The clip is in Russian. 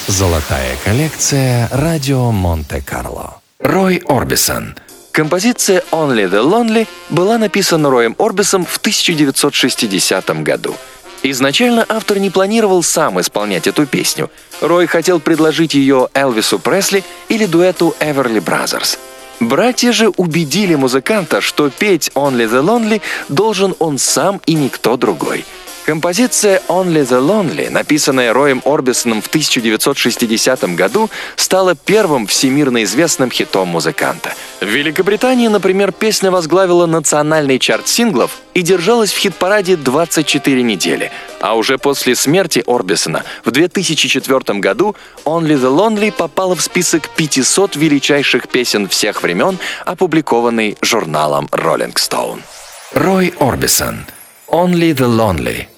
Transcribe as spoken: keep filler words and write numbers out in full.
Золотая коллекция радио Монте-Карло. Рой Орбисон. Композиция «Only the Lonely» была написана Роем Орбисом в тысяча девятьсот шестидесятом году. Изначально автор не планировал сам исполнять эту песню. Рой хотел предложить ее Элвису Пресли или дуэту Everly Brothers. Братья же убедили музыканта, что петь «Only the Lonely» должен он сам и никто другой. Композиция «Only the Lonely», написанная Роем Орбисоном в тысяча девятьсот шестидесятом году, стала первым всемирно известным хитом музыканта. В Великобритании, например, песня возглавила национальный чарт синглов и держалась в хит-параде двадцать четыре недели. А уже после смерти Орбисона в две тысячи четвёртом году «Only the Lonely» попала в список пятисот величайших песен всех времен, опубликованный журналом Rolling Stone. Рой Орбисон. «Only the Lonely».